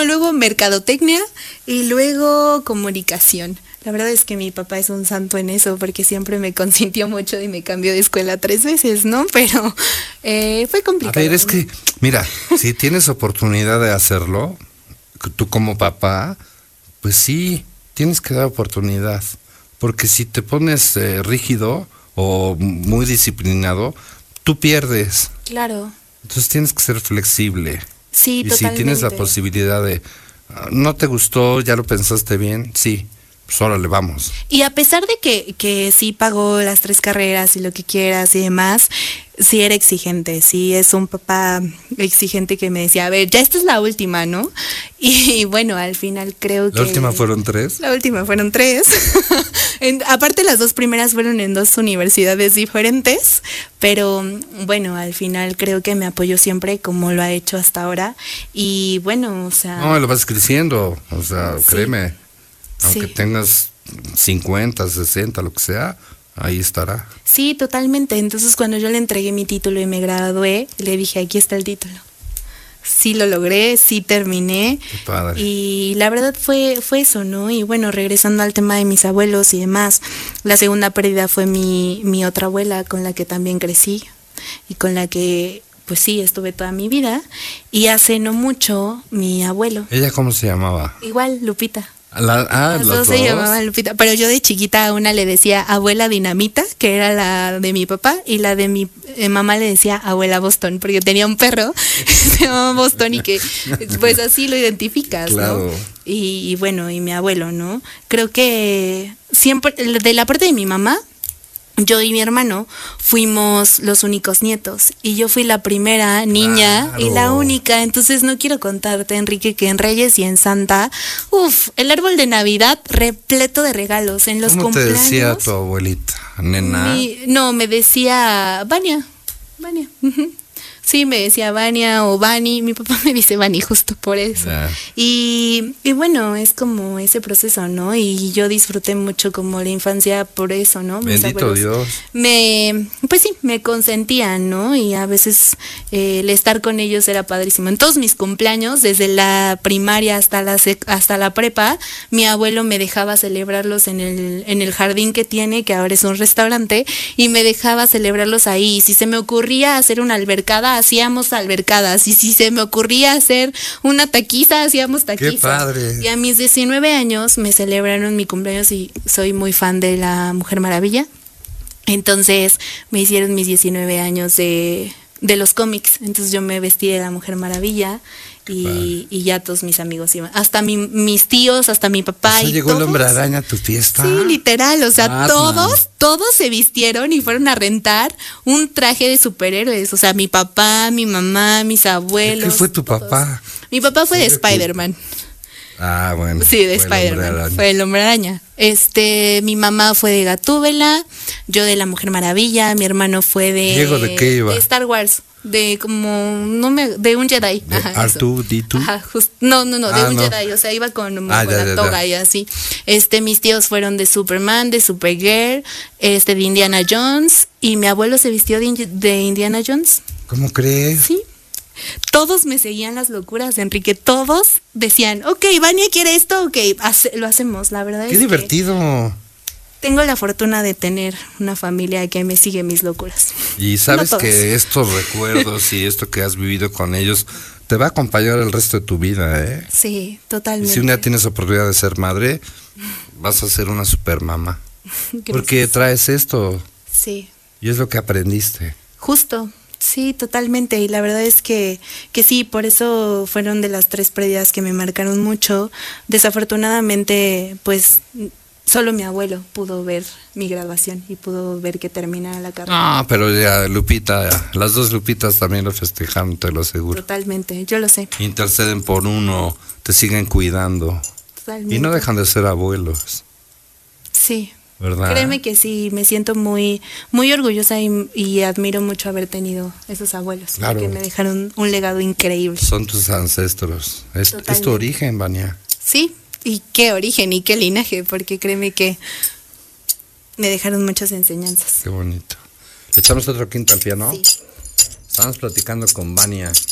bueno, luego mercadotecnia y luego comunicación. La verdad es que mi papá es un santo en eso porque siempre me consintió mucho y me cambió de escuela 3 veces, ¿no? Pero fue complicado. A ver, es que, mira, si tienes oportunidad de hacerlo, tú como papá, pues sí, tienes que dar oportunidad. Porque si te pones rígido o muy disciplinado, tú pierdes. Claro. Entonces tienes que ser flexible. Sí, y totalmente. si tienes la posibilidad de, no te gustó, ya lo pensaste bien, sí, pues órale, vamos. Y a pesar de que sí pagó las 3 carreras y lo que quieras y demás, sí era exigente, sí es un papá exigente que me decía, a ver, ya esta es la última, ¿no? Y bueno, al final creo que... ¿La última fueron 3? La última fueron 3. Aparte las 2 primeras fueron en 2 universidades diferentes, pero bueno, al final creo que me apoyó siempre como lo ha hecho hasta ahora. Y bueno, o sea... No, lo vas creciendo, o sea, sí. Créeme, aunque Sí. tengas 50, 60, lo que sea, ahí estará. Sí, totalmente. Entonces cuando yo le entregué mi título y me gradué, le dije, aquí está el título. Sí lo logré, sí terminé. Qué padre. Y la verdad fue eso, ¿no? Y bueno, regresando al tema de mis abuelos y demás, la segunda pérdida fue mi otra abuela con la que también crecí y con la que, pues sí, estuve toda mi vida. Y hace no mucho, mi abuelo. ¿Ella cómo se llamaba? Igual, Lupita. Las Los dos se llamaban Lupita, pero yo de chiquita a una le decía abuela Dinamita, que era la de mi papá, y la de mi mamá le decía abuela Boston, porque yo tenía un perro que se llamaba Boston y que pues así lo identificas, claro. ¿no? Y bueno, y mi abuelo, ¿no? Creo que siempre, de la parte de mi mamá, yo y mi hermano fuimos los únicos nietos y yo fui la primera niña Claro. y la única, entonces no quiero contarte, Enrique, que en Reyes y en Santa, el árbol de Navidad repleto de regalos en los ¿Cómo cumpleaños. te decía tu abuelita, nena? No, me decía Vania. Ujú. Sí, me decía Vania o Vani, mi papá me dice Vani justo por eso. Ya. Y bueno, es como ese proceso, ¿no? Y yo disfruté mucho como la infancia por eso, ¿no? Mis Bendito abuelos Dios. pues sí, me consentían, ¿no? Y a veces el estar con ellos era padrísimo. En todos mis cumpleaños, desde la primaria hasta la prepa, mi abuelo me dejaba celebrarlos en el jardín que tiene, que ahora es un restaurante, y me dejaba celebrarlos ahí. Y si se me ocurría hacer una albercada, hacíamos albercadas, y si se me ocurría hacer una taquiza, hacíamos taquiza. ¡Qué padre! Y a mis 19 años me celebraron mi cumpleaños y soy muy fan de la Mujer Maravilla. Entonces me hicieron mis 19 años de los cómics. Entonces yo me vestí de la Mujer Maravilla y ya todos mis amigos iban. Hasta mis tíos, hasta mi papá. ¿Eso y llegó el todos, Hombre Araña a tu fiesta? Sí, literal, o sea, Batman. todos se vistieron y fueron a rentar un traje de superhéroes, o sea, mi papá, mi mamá, mis abuelos. ¿Qué fue tu todos. papá? Mi papá fue de Sí, Spider-Man. Ah, bueno. Sí, de fue el Hombre Spider-Man, Araña. fue el Hombre Araña. Mi mamá fue de Gatúbela, yo de la Mujer Maravilla, mi hermano fue de... ¿Diego de qué iba? De Star Wars, de como, de un Jedi. ¿De Ajá, eso. R2-D2? Ajá, no, de un no. Jedi, o sea, iba con Ya, la ya, toga ya. y así. Mis tíos fueron de Superman, de Supergirl, de Indiana Jones, y mi abuelo se vistió de Indiana Jones. ¿Cómo crees? Sí. Todos me seguían las locuras, Enrique, todos decían, ok, Vania quiere esto, ok, lo hacemos, la verdad ¡Qué es divertido! que tengo la fortuna de tener una familia que me sigue mis locuras. Y sabes No todas. que estos recuerdos y esto que has vivido con ellos te va a acompañar el resto de tu vida, ¿eh? Sí, Y totalmente. si un día tienes oportunidad de ser madre, vas a ser una super mamá. Porque traes esto Sí, y es lo que aprendiste. justo. Sí, totalmente. Y la verdad es que sí, por eso fueron de las 3 pérdidas que me marcaron mucho. Desafortunadamente, pues solo mi abuelo pudo ver mi graduación y pudo ver que terminara la carrera. No, pero ya Lupita, las 2 Lupitas también lo festejaron, te lo aseguro. Totalmente, yo lo sé. Interceden por uno, te siguen cuidando. Totalmente. Y no dejan de ser abuelos, Sí. ¿verdad? Créeme que sí, me siento muy, muy orgullosa y admiro mucho haber tenido esos abuelos, Claro. que me dejaron un legado increíble. Son tus ancestros. Es tu Totalmente. origen, Vania. Sí, y qué origen y qué linaje, porque créeme que me dejaron muchas enseñanzas. Qué bonito. ¿Le echamos otro quinto al piano? Sí. Estamos platicando con Vania.